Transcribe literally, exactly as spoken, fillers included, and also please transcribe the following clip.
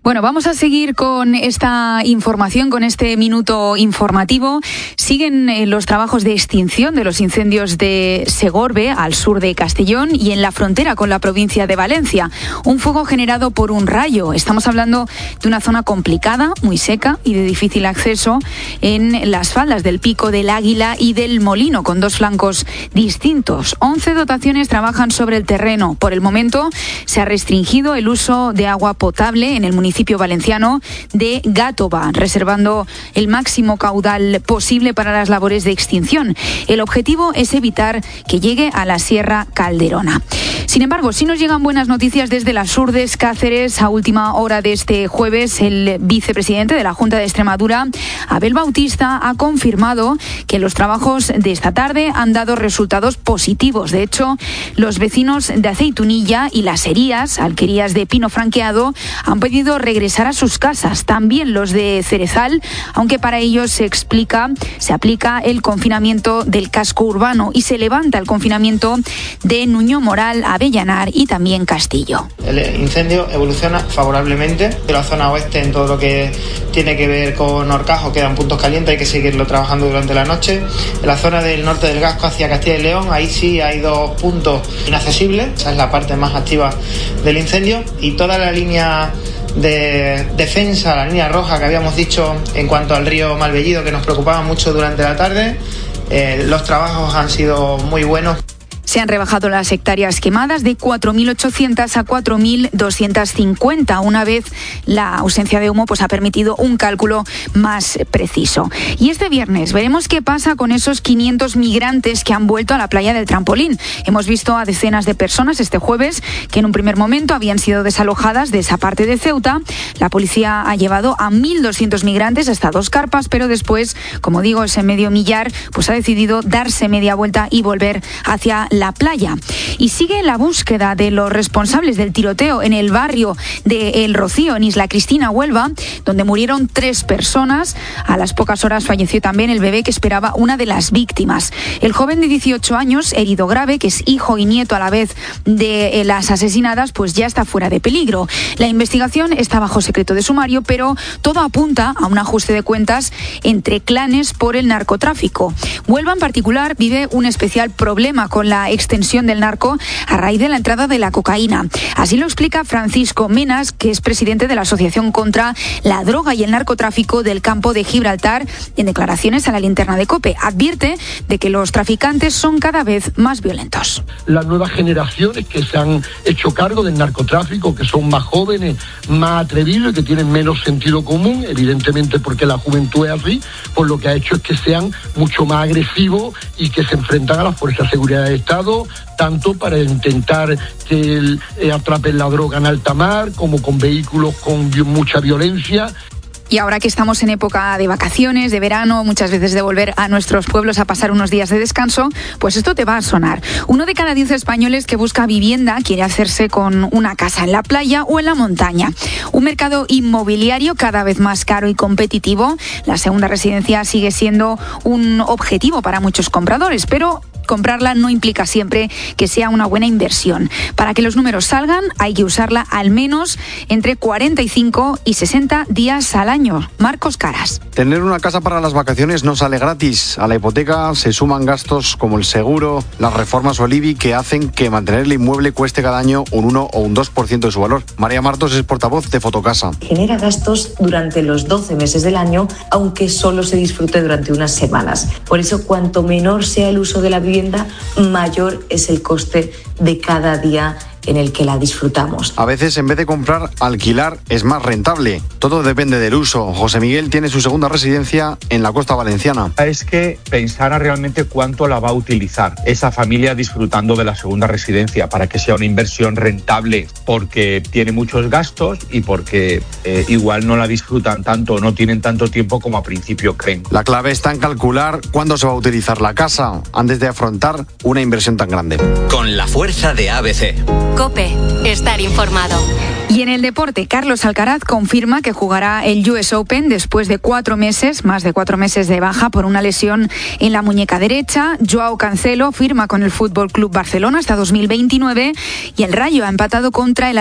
Bueno, vamos a seguir con esta información, con este minuto informativo. Siguen eh, los trabajos de extinción de los incendios de Segorbe, al sur de Castellón, y en la frontera con la provincia de Valencia. Un fuego generado por un rayo. Estamos hablando de una zona complicada, muy seca y de difícil acceso en las faldas del Pico del Águila y del Molino, con dos flancos distintos. Once dotaciones trabajan sobre el terreno. Por el momento se ha restringido el uso de agua potable en el municipio valenciano de Gàtova, reservando el máximo caudal posible para las labores de extinción. El objetivo es evitar que llegue a la Sierra Calderona. Sin embargo, sí nos llegan buenas noticias desde las Urdes, Cáceres. A última hora de este jueves, el vicepresidente de la Junta de Extremadura, Abel Bautista, ha confirmado que los trabajos de esta tarde han dado resultados positivos. De hecho, los vecinos de Aceitunilla y Las Herías, alquerías de pino franqueado, han pedido regresar a sus casas. También los de Cerezal, aunque para ellos se explica, se aplica el confinamiento del casco urbano y se levanta el confinamiento de Nuño Moral, Avellanar y también Castillo. El incendio evoluciona favorablemente. De la zona oeste, en todo lo que tiene que ver con Horcajo, quedan puntos calientes, hay que seguirlo trabajando durante la noche. En la zona del norte del Gasco hacia Castilla y León, ahí sí hay dos puntos inaccesibles, esa es la parte más activa del incendio, y toda la línea de defensa, la línea roja que habíamos dicho en cuanto al río Malvellido, que nos preocupaba mucho durante la tarde, eh, los trabajos han sido muy buenos. Se han rebajado las hectáreas quemadas de cuatro mil ochocientas a cuatro mil doscientas cincuenta. Una vez la ausencia de humo pues ha permitido un cálculo más preciso. Y este viernes veremos qué pasa con esos quinientos migrantes que han vuelto a la playa del Trampolín. Hemos visto a decenas de personas este jueves que en un primer momento habían sido desalojadas de esa parte de Ceuta. La policía ha llevado a mil doscientos migrantes hasta dos carpas, pero después, como digo, ese medio millar pues ha decidido darse media vuelta y volver hacia la playa. Y sigue la búsqueda de los responsables del tiroteo en el barrio de El Rocío, en Isla Cristina, Huelva, donde murieron tres personas. A las pocas horas falleció también el bebé que esperaba una de las víctimas. El joven de dieciocho años, herido grave, que es hijo y nieto a la vez de las asesinadas, pues ya está fuera de peligro. La investigación está bajo secreto de sumario, pero todo apunta a un ajuste de cuentas entre clanes por el narcotráfico. Huelva en particular vive un especial problema con la extensión del narco a raíz de la entrada de la cocaína. Así lo explica Francisco Menas, que es presidente de la Asociación contra la Droga y el Narcotráfico del Campo de Gibraltar, en declaraciones a la Linterna de COPE. Advierte de que los traficantes son cada vez más violentos. Las nuevas generaciones que se han hecho cargo del narcotráfico, que son más jóvenes, más atrevidos y que tienen menos sentido común, evidentemente porque la juventud es así, pues lo que ha hecho es que sean mucho más agresivos y que se enfrentan a las fuerzas de seguridad del Estado, tanto para intentar que el, eh, atrapen la droga en alta mar, como con vehículos con vi- mucha violencia. Y ahora que estamos en época de vacaciones, de verano, muchas veces de volver a nuestros pueblos a pasar unos días de descanso, pues esto te va a sonar. Uno de cada diez españoles que busca vivienda quiere hacerse con una casa en la playa o en la montaña. Un mercado inmobiliario cada vez más caro y competitivo. La segunda residencia sigue siendo un objetivo para muchos compradores, pero comprarla no implica siempre que sea una buena inversión. Para que los números salgan, hay que usarla al menos entre cuarenta y cinco y sesenta días al año. Marcos Caras. Tener una casa para las vacaciones no sale gratis. A la hipoteca se suman gastos como el seguro, las reformas o el I B I que hacen que mantener el inmueble cueste cada año un uno o un dos por ciento de su valor. María Martos es portavoz de Fotocasa. Genera gastos durante los doce meses del año, aunque solo se disfrute durante unas semanas. Por eso, cuanto menor sea el uso de la vivienda, mayor es el coste de cada día en el que la disfrutamos. A veces, en vez de comprar, alquilar es más rentable. Todo depende del uso. José Miguel tiene su segunda residencia en la costa valenciana. Es que pensara realmente cuánto la va a utilizar esa familia disfrutando de la segunda residencia para que sea una inversión rentable, porque tiene muchos gastos y porque eh, igual no la disfrutan tanto, no tienen tanto tiempo como a principio creen. La clave está en calcular cuándo se va a utilizar la casa antes de afrontar una inversión tan grande. Con la fuerza de A B C. COPE. Estar informado. Y en el deporte, Carlos Alcaraz confirma que jugará el U S Open después de cuatro meses, más de cuatro meses de baja por una lesión en la muñeca derecha. Joao Cancelo firma con el Fútbol Club Barcelona hasta dos mil veintinueve y el Rayo ha empatado contra el